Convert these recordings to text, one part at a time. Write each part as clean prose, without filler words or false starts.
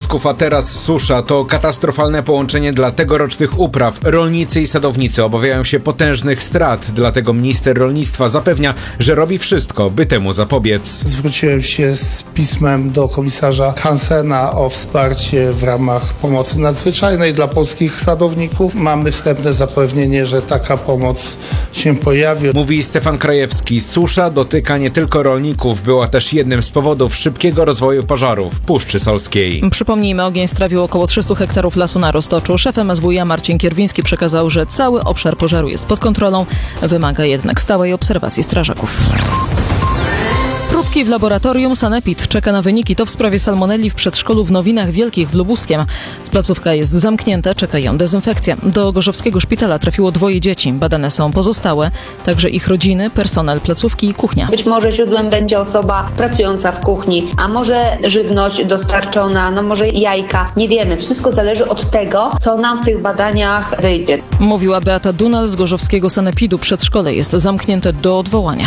obowiązków, a teraz susza. To katastrofalne połączenie dla tegorocznych upraw. Rolnicy i sadownicy obawiają się potężnych strat, dlatego minister rolnictwa zapewnia, że robi wszystko, by temu zapobiec. Zwróciłem się z pismem do komisarza Hansena o wsparcie w ramach pomocy nadzwyczajnej dla polskich sadowników. Mamy wstępne zapewnienie, że taka pomoc się pojawi. Mówi Stefan Krajewski. Susza dotyka nie tylko rolników, była też jednym z powodów szybkiego rozwoju pożarów w Puszczy Solskiej. Przypomnijmy, ogień strawił około 300 hektarów lasu na Roztoczu. Szef MSWiA Marcin Kierwiński przekazał, że cały obszar pożaru jest pod kontrolą, wymaga jednak stałej obserwacji strażaków. Próbki w laboratorium. Sanepid czeka na wyniki. To w sprawie salmonelli w przedszkolu w Nowinach Wielkich w Lubuskiem. Placówka jest zamknięta, czeka ją dezynfekcja. Do gorzowskiego szpitala trafiło 2 dzieci. Badane są pozostałe, także ich rodziny, personel placówki i kuchnia. Być może źródłem będzie osoba pracująca w kuchni, a może żywność dostarczona, może jajka. Nie wiemy. Wszystko zależy od tego, co nam w tych badaniach wyjdzie. Mówiła Beata Dunal z gorzowskiego Sanepidu. Przedszkole jest zamknięte do odwołania.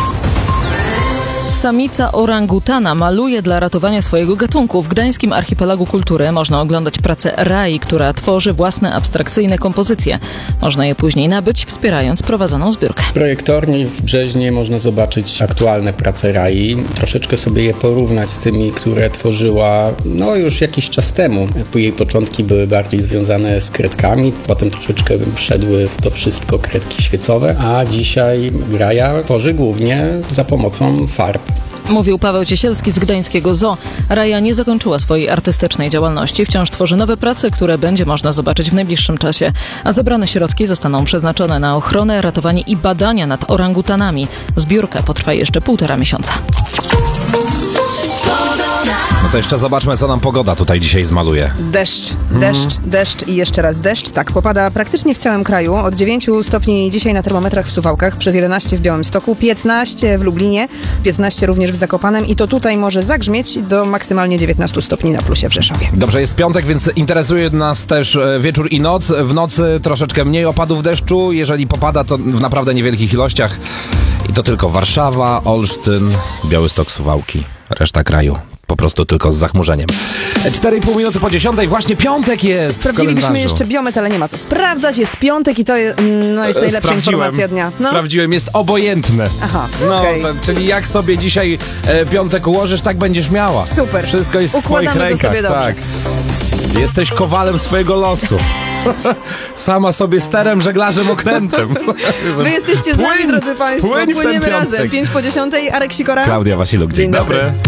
Samica orangutana maluje dla ratowania swojego gatunku. W Gdańskim Archipelagu Kultury można oglądać pracę Rai, która tworzy własne abstrakcyjne kompozycje. Można je później nabyć, wspierając prowadzoną zbiórkę. W projektorni w Brzeźnie można zobaczyć aktualne prace Rai. Troszeczkę sobie je porównać z tymi, które tworzyła już jakiś czas temu. Jej początki były bardziej związane z kredkami, potem troszeczkę wszedły w to wszystko kredki świecowe, a dzisiaj Raja tworzy głównie za pomocą farb. Mówił Paweł Ciesielski z gdańskiego Zoo. Raja nie zakończyła swojej artystycznej działalności. Wciąż tworzy nowe prace, które będzie można zobaczyć w najbliższym czasie. A zebrane środki zostaną przeznaczone na ochronę, ratowanie i badania nad orangutanami. Zbiórka potrwa jeszcze 1,5 miesiąca. No to jeszcze zobaczmy, co nam pogoda tutaj dzisiaj zmaluje. Deszcz i jeszcze raz deszcz. Tak, popada praktycznie w całym kraju. Od 9 stopni dzisiaj na termometrach w Suwałkach, przez 11 w Białymstoku, 15 w Lublinie, 15 również w Zakopanem i to tutaj może zagrzmieć do maksymalnie 19 stopni na plusie w Rzeszowie. Dobrze, jest piątek, więc interesuje nas też wieczór i noc. W nocy troszeczkę mniej opadów deszczu. Jeżeli popada, to w naprawdę niewielkich ilościach. I to tylko Warszawa, Olsztyn, Białystok, Suwałki. Reszta kraju po prostu tylko z zachmurzeniem. 4,5 minuty po 10, właśnie piątek jest. Sprawdzilibyśmy jeszcze biometr, ale nie ma co sprawdzać. Jest piątek i to jest najlepsza informacja dnia. Sprawdziłem, jest obojętne. Aha, okej. Czyli jak sobie dzisiaj piątek ułożysz, tak będziesz miała. Super. Wszystko jest układamy w twoich rękach. Sobie dobrze. Tak. Jesteś kowalem swojego losu. Sama sobie sterem, żeglarzem, okrętem. Wy jesteście z nami, drodzy Państwo. Płyniemy razem. 5 po 10, Arek Sikora. Klaudia Wasiluk, dzień dobry.